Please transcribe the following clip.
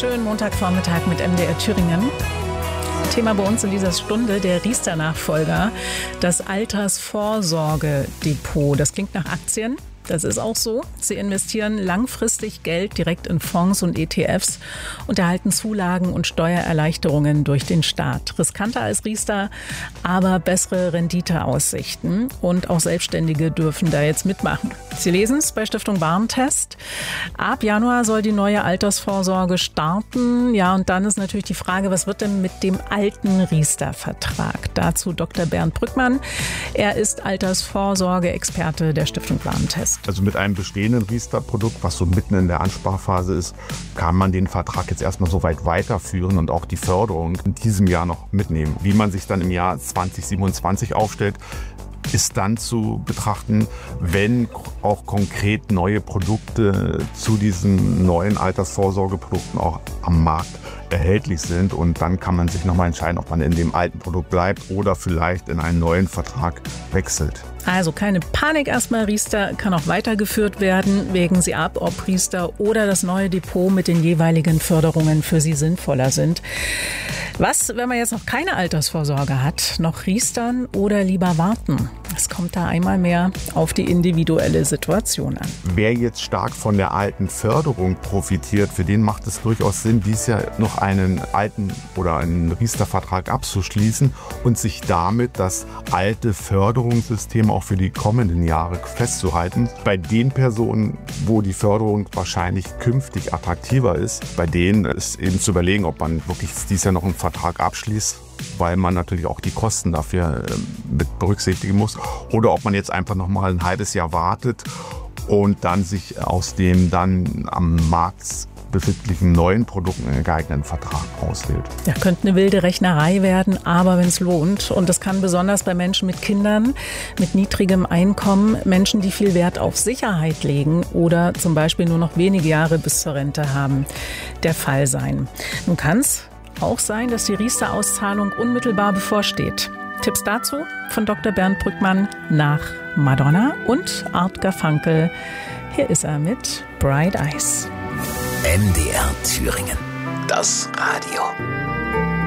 Schönen Montagvormittag mit MDR Thüringen. Thema bei uns in dieser Stunde der Riester-Nachfolger, das Altersvorsorgedepot. Das klingt nach Aktien. Das ist auch so. Sie investieren langfristig Geld direkt in Fonds und ETFs und erhalten Zulagen und Steuererleichterungen durch den Staat. Riskanter als Riester, aber bessere Renditeaussichten. Und auch Selbstständige dürfen da jetzt mitmachen. Sie lesen es bei Stiftung Warentest. Ab Januar soll die neue Altersvorsorge starten. Ja, und dann ist natürlich die Frage, was wird denn mit dem alten Riester-Vertrag? Dazu Dr. Bernd Brückmann. Er ist Altersvorsorge-Experte der Stiftung Warentest. Also mit einem bestehenden Riester-Produkt, was so mitten in der Ansparphase ist, kann man den Vertrag jetzt erstmal so weit weiterführen und auch die Förderung in diesem Jahr noch mitnehmen. Wie man sich dann im Jahr 2027 aufstellt, ist dann zu betrachten, wenn auch konkret neue Produkte zu diesen neuen Altersvorsorgeprodukten auch am Markt erhältlich sind. Und dann kann man sich nochmal entscheiden, ob man in dem alten Produkt bleibt oder vielleicht in einen neuen Vertrag wechselt. Also keine Panik erstmal, Riester kann auch weitergeführt werden. Wägen Sie ab, ob Riester oder das neue Depot mit den jeweiligen Förderungen für Sie sinnvoller sind. Was, wenn man jetzt noch keine Altersvorsorge hat, noch Riestern oder lieber warten? Es kommt da einmal mehr auf die individuelle Situation an. Wer jetzt stark von der alten Förderung profitiert, für den macht es durchaus Sinn, dies Jahr noch einen alten oder einen Riester-Vertrag abzuschließen und sich damit das alte Förderungssystem auch für die kommenden Jahre festzuhalten. Bei den Personen, wo die Förderung wahrscheinlich künftig attraktiver ist, bei denen ist eben zu überlegen, ob man wirklich dieses Jahr noch einen Vertrag abschließt, weil man natürlich auch die Kosten dafür mit berücksichtigen muss, oder ob man jetzt einfach noch mal ein halbes Jahr wartet und dann sich aus dem dann am Markt befindlichen neuen Produkten einen geeigneten Vertrag auswählt. Ja, könnte eine wilde Rechnerei werden, aber wenn es lohnt. Und das kann besonders bei Menschen mit Kindern, mit niedrigem Einkommen, Menschen, die viel Wert auf Sicherheit legen oder zum Beispiel nur noch wenige Jahre bis zur Rente haben, der Fall sein. Nun kann es auch sein, dass die Riester-Auszahlung unmittelbar bevorsteht. Tipps dazu von Dr. Bernd Brückmann nach Madonna und Art Garfunkel. Hier ist er mit Bright Eyes. MDR Thüringen. Das Radio.